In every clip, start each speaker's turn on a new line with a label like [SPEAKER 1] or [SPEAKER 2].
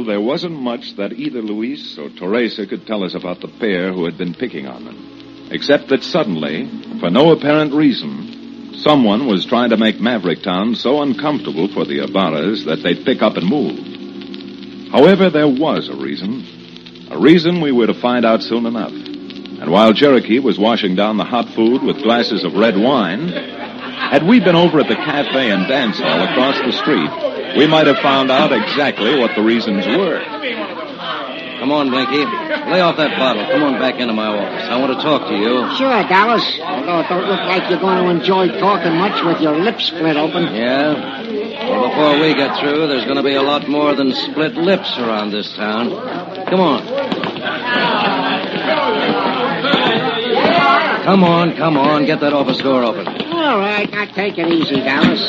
[SPEAKER 1] there wasn't much that either Luis or Teresa could tell us about the pair who had been picking on them, except that suddenly, for no apparent reason, someone was trying to make Maverick Town so uncomfortable for the Ibarras that they'd pick up and move. However, there was a reason we were to find out soon enough. And while Cherokee was washing down the hot food with glasses of red wine, had we been over at the cafe and dance hall across the street, we might have found out exactly what the reasons were.
[SPEAKER 2] Come on, Blinky. Lay off that bottle. Come on back into my office. I want to talk to you.
[SPEAKER 3] Sure, Dallas. Although it don't look like you're going to enjoy talking much with your lips split open.
[SPEAKER 2] Yeah? Well, before we get through, there's going to be a lot more than split lips around this town. Come on. Come on. Get that office door open.
[SPEAKER 3] All right, now take it easy, Dallas.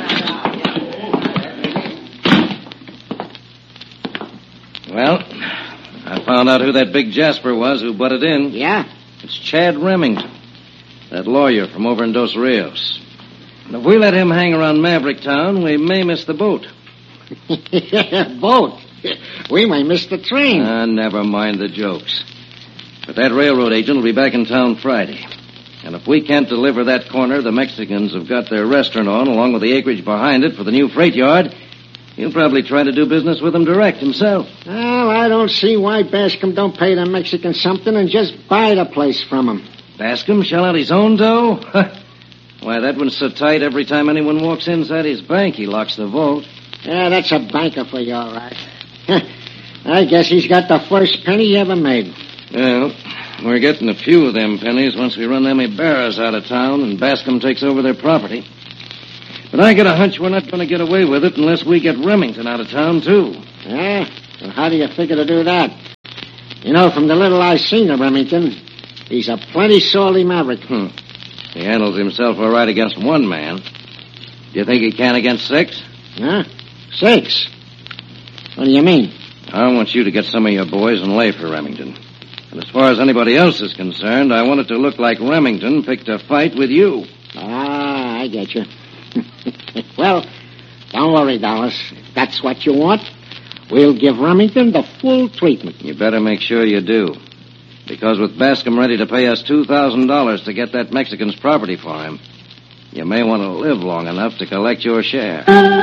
[SPEAKER 2] Well, I found out who that big Jasper was who butted in.
[SPEAKER 3] Yeah?
[SPEAKER 2] It's Chad Remington, that lawyer from over in Dos Rios. And if we let him hang around Maverick Town, we may miss the boat.
[SPEAKER 3] Boat? We may miss the train.
[SPEAKER 2] Never mind the jokes. But that railroad agent will be back in town Friday. And if we can't deliver that corner the Mexicans have got their restaurant on, along with the acreage behind it for the new freight yard, he'll probably try to do business with them direct himself.
[SPEAKER 3] Well, I don't see why Bascom don't pay the Mexicans something and just buy the place from them.
[SPEAKER 2] Bascom shell out his own dough? Why, that one's so tight every time anyone walks inside his bank, he locks the vault.
[SPEAKER 3] Yeah, that's a banker for you, all right. I guess he's got the first penny he ever made.
[SPEAKER 2] Well, we're getting a few of them pennies once we run them Ibarras out of town and Bascom takes over their property. But I got a hunch we're not going to get away with it unless we get Remington out of town, too.
[SPEAKER 3] Yeah? Well, how do you figure to do that? You know, from the little I seen of Remington, he's a plenty salty maverick.
[SPEAKER 2] He handles himself all right against one man. Do you think he can against 6?
[SPEAKER 3] Huh? 6? What do you mean?
[SPEAKER 2] I want you to get some of your boys and lay for Remington. And as far as anybody else is concerned, I want it to look like Remington picked a fight with you.
[SPEAKER 3] Ah, I get you. Well, don't worry, Dallas. If that's what you want, we'll give Remington the full treatment.
[SPEAKER 2] You better make sure you do. Because with Bascom ready to pay us $2,000 to get that Mexican's property for him, you may want to live long enough to collect your share.